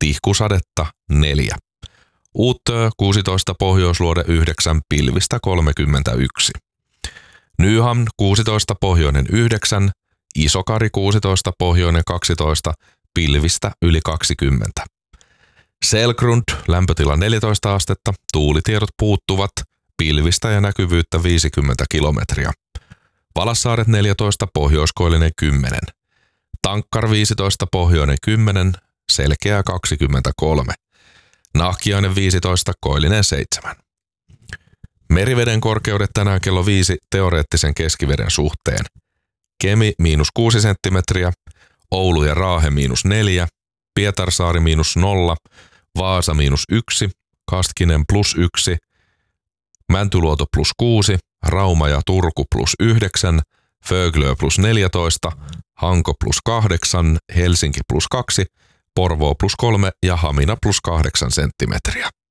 Tihkusadetta 4. Uuttöö 16, Pohjoisluode 9, pilvistä 31. Nyhamn 16, pohjoinen 9, Isokari 16, pohjoinen 12, pilvistä yli 20. Selgrund, lämpötila 14 astetta, tuulitiedot puuttuvat, pilvistä ja näkyvyyttä 50 kilometriä. Palassaaret 14, pohjoiskoillinen 10. Tankkar 15, pohjoinen 10, selkeää 23. Nahkiainen 15, koillinen 7. Meriveden korkeudet tänään kello 5 teoreettisen keskiveden suhteen. Kemi -6 senttimetriä, Oulu ja Raahe -4, Pietarsaari -0, Vaasa -1, Kaskinen +1, Mäntyluoto +6, Rauma ja Turku +9, Föglö +14, Hanko +8, Helsinki +2, Porvoo +3 ja Hamina +8 senttimetriä.